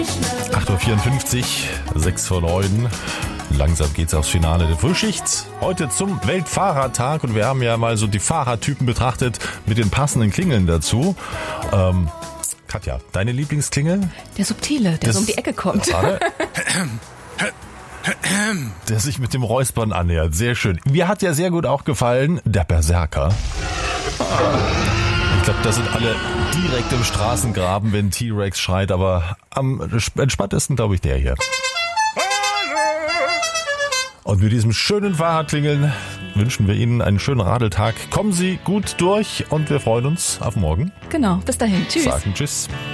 8.54 Uhr, 6 vor 9. Langsam geht's aufs Finale der Frühschicht. Heute zum Weltfahrradtag und wir haben ja mal so die Fahrradtypen betrachtet mit den passenden Klingeln dazu. Katja, deine Lieblingsklingel? Der subtile, der so um die Ecke kommt. Der sich mit dem Räuspern annähert. Sehr schön. Mir hat ja sehr gut auch gefallen der Berserker. Ich glaube, da sind alle direkt im Straßengraben, wenn T-Rex schreit, aber am entspanntesten, glaube ich, der hier. Und mit diesem schönen Fahrradklingeln wünschen wir Ihnen einen schönen Radeltag. Kommen Sie gut durch und wir freuen uns auf morgen. Genau, bis dahin. Tschüss. Sagen Tschüss.